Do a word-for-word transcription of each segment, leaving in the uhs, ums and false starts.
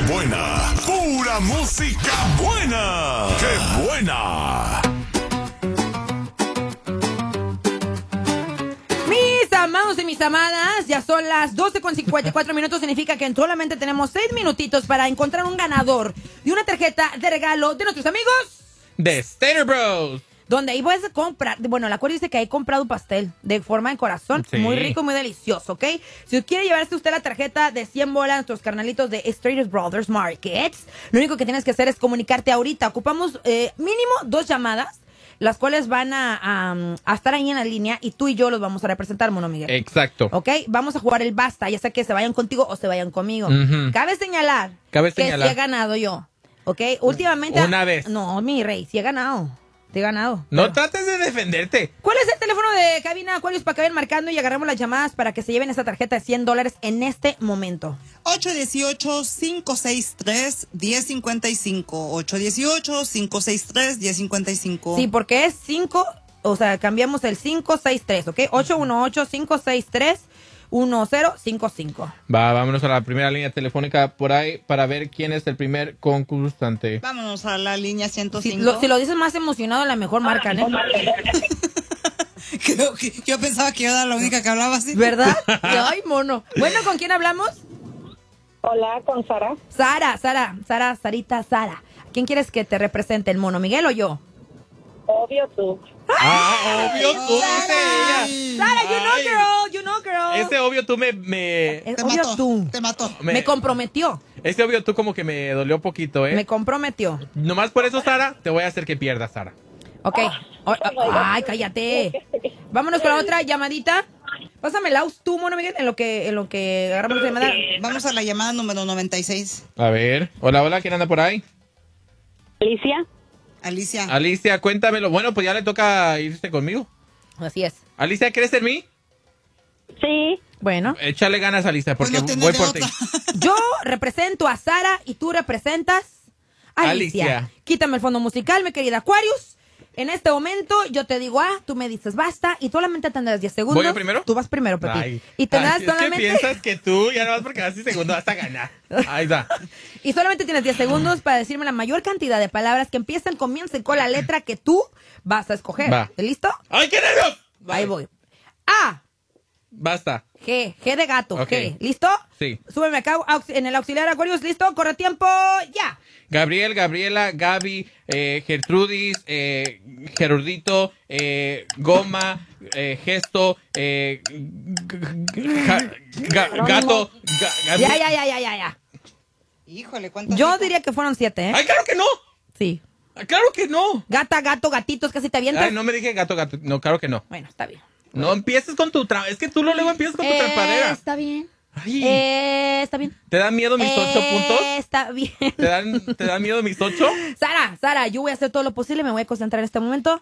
buena! ¡Pura música buena! ¡Qué buena! Mis amados y mis amadas, ya son las doce con cincuenta y cuatro minutos. Significa que solamente tenemos seis minutitos para encontrar un ganador de una tarjeta de regalo de nuestros amigos de Stater Bros. Donde ahí puedes comprar, bueno, la Cori dice que he comprado un pastel de forma de corazón, sí. Muy rico, muy delicioso, ¿ok? Si quiere llevarse usted la tarjeta de cien bolas, nuestros carnalitos de Stater Brothers Markets, lo único que tienes que hacer es comunicarte ahorita. Ocupamos eh, mínimo dos llamadas, las cuales van a, a, a estar ahí en la línea y tú y yo los vamos a representar, Mono Miguel. Exacto. ¿Ok? Vamos a jugar el basta, ya sea que se vayan contigo o se vayan conmigo. Uh-huh. Cabe señalar Cabe que señalar. sí he ganado yo, ¿ok? Últimamente... Una vez. No, mi rey, sí he ganado. Te he ganado. No pero... trates de defenderte. ¿Cuál es el teléfono de cabina Aquarius para que vayan marcando y agarramos las llamadas para que se lleven esa tarjeta de cien dólares en este momento? ocho uno ocho, cinco seis tres, uno cero cinco cinco. ocho uno ocho, cinco seis tres, uno cero cinco cinco. Sí, porque es cinco, o sea, cambiamos el cinco seis tres, ¿ok? ocho uno ocho, cinco seis tres, uno cero cinco cinco. Va, vámonos a la primera línea telefónica por ahí para ver quién es el primer concursante. Vámonos a la línea ciento cinco. Si lo, si lo dices más emocionado, la mejor marca, ¿eh? Creo que yo pensaba que yo era la única que hablaba así. ¿Verdad? Ay, mono. Bueno, ¿con quién hablamos? Hola, con Sara. Sara, Sara, Sara, Sarita, Sara. ¿Quién quieres que te represente, el Mono Miguel o yo? Obvio tú. Ah, obvio tú, dice ella. Sara, you know Ay. girl, you know girl. Ese obvio tú me... me Es Te obvio mató, tú. te mató. Me, me- comprometió. Ese obvio tú como que me dolió poquito, ¿eh? Me comprometió. Nomás por eso, Sara, te voy a hacer que pierdas, Sara. Ok. O- o- ay, cállate. Vámonos con la otra llamadita. Pásame el aus tú, Mono Miguel, en lo que, en lo que agarramos la llamada. Vamos a la llamada número noventa y seis. A ver. Hola, hola, ¿quién anda por ahí? Alicia. Alicia. Alicia, cuéntamelo. Bueno, pues ya le toca irse conmigo. Así es. Alicia, ¿crees en mí? Sí. Bueno, Échale ganas, Alicia, porque Pues no tiene voy de por otra. ti. yo represento a Sara y tú representas a Alicia. Alicia. Quítame el fondo musical, mi querida Aquarius. En este momento yo te digo A, tú me dices basta y solamente tendrás diez segundos. ¿Voy yo primero? Tú vas primero, Pepi. Ay. Y tendrás Ay, es solamente... que piensas que tú ya no vas porque vas segundo vas a ganar. Ahí va. Y solamente tienes diez segundos para decirme la mayor cantidad de palabras que empiezan, comiencen con la letra que tú vas a escoger. Va. ¿Listo? ¡Ay, qué nervios! Ahí voy. A, Basta. G, G de gato, Ok. G. ¿Listo? Sí. Súbeme acá aux- en el auxiliar Aquarius. ¿Listo? Corre tiempo. Ya. Gabriel, Gabriela, Gaby, eh, Gertrudis, eh, Gerardito, eh, Goma, eh, Gesto, eh, g- g- ja- ga- Gato. ga- Gabri- Ya, ya, ya, ya, ya, ya. Híjole, ¿cuántas? Yo diría que fueron siete, ¿eh? ¡Ay, claro que no! Sí. ¡Ay, claro que no! Gata, gato, gatitos, casi te avientas. Ay, no me dije gato, gato. No, claro que no. Bueno, está bien. No empieces con tu tra... Es que tú luego empiezas con tu Eh, trampadera. está bien. Ay, Eh, está bien. ¿te dan miedo mis ocho Eh, puntos? Está bien. ¿Te dan, ¿Te dan miedo mis ocho? Sara, Sara, yo voy a hacer todo lo posible, me voy a concentrar en este momento.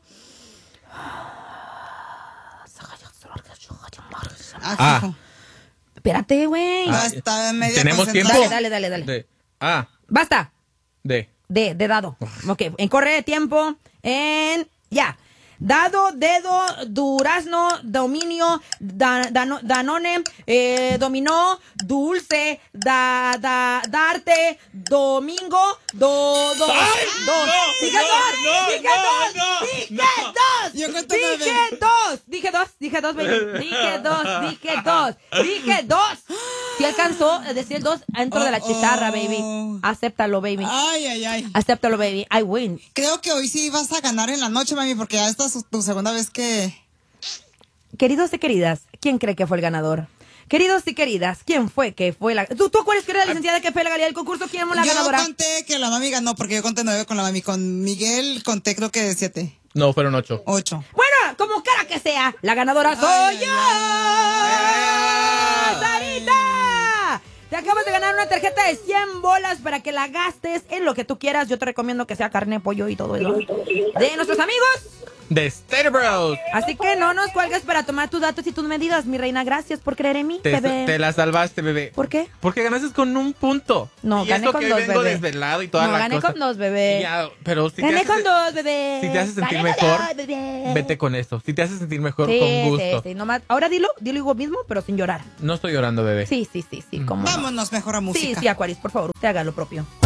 Ah, Ah. hijo. Espérate, güey. Ah, está media ¿Tenemos concentrada. tiempo? Dale, dale, dale, dale. De A, Basta. de. De, de dado. Ok, en corre tiempo. En. Ya. Dado, dedo, durazno, dominio, da- dano- danone, eh, dominó, dulce, da, da, darte, domingo, do, do, ¡Ay! dos. No, Dije no, dos, no, dije no, dos, no, dije no. dos, Yo cuento dije nueve. dos, dije dos, dije dos, baby. Dije dos, dije dos, dije dos. Si alcanzó a decir dos dentro de la Oh, chicharra, oh. baby. Acéptalo, baby. Ay, ay, ay. Acéptalo, baby. I win. Creo que hoy sí vas a ganar en la noche, mami, porque ya esta es tu segunda vez que... Queridos y queridas, ¿quién cree que fue el ganador? Queridos y queridas, ¿quién fue que fue la... ¿Tú, tú cuál es que era la licenciada que fue la galería del concurso? ¿Quién fue la Yo ganadora? conté que la mami ganó, porque yo conté nueve con la mami. Con Miguel conté creo que siete, No, fueron ocho. ocho. Bueno, como cara que sea, la ganadora soy Ay, yo. ay, ay. ¡Sarita! Te acabas de ganar una tarjeta de cien bolas para que la gastes en lo que tú quieras. Yo te recomiendo que sea carne, pollo y todo eso. De nuestros amigos de Stereo Bros. Así que no nos cuelgues para tomar tus datos y tus medidas, mi reina. Gracias por creer en mí, Te, bebé. te la salvaste, bebé. ¿Por qué? Porque ganaste con un punto. No, y gané eso con que dos, vengo bebé. desvelado y toda No, la gané cosa. con dos, bebé. Ya, pero si Gané te hace, con dos, bebé. Si te hace sentir Gané con mejor, dos, bebé. vete con eso. Si te hace sentir mejor, Sí, con gusto. sí, sí. Nomás, ahora dilo, dilo igual mismo, pero sin llorar. No estoy llorando, bebé. Sí, sí, sí, sí. ¿Cómo no? Vámonos mejor a música. Sí, sí, Aquaris, por favor, usted haga lo propio.